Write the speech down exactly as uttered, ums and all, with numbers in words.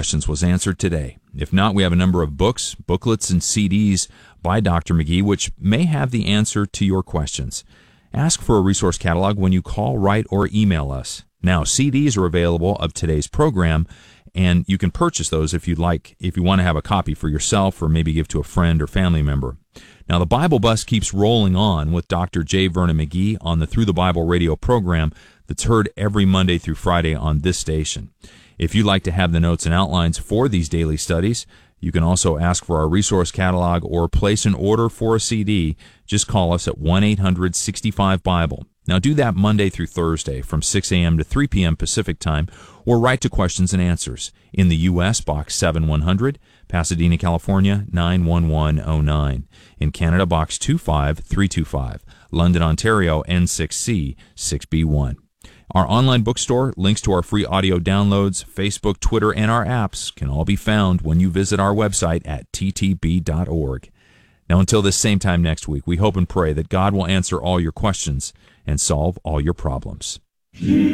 questions was answered today. If not, we have a number of books, booklets, and C Ds by Doctor McGee which may have the answer to your questions. Ask for a resource catalog when you call, write, or email us. Now, C Ds are available of today's program, and you can purchase those if you'd like, if you want to have a copy for yourself or maybe give to a friend or family member. Now, the Bible Bus keeps rolling on with Doctor J. Vernon McGee on the Through the Bible radio program that's heard every Monday through Friday on this station. If you'd like to have the notes and outlines for these daily studies, you can also ask for our resource catalog or place an order for a C D. Just call us at one eight hundred sixty-five Bible. Now, do that Monday through Thursday from six a.m. to three p.m. Pacific Time, or write to Questions and Answers. In the U S, Box seven one hundred, Pasadena, California, nine one one oh nine. In Canada, Box two five three two five. London, Ontario, N six C six B one. Our online bookstore, links to our free audio downloads, Facebook, Twitter, and our apps can all be found when you visit our website at t t b dot org. Now, until this same time next week, we hope and pray that God will answer all your questions and solve all your problems.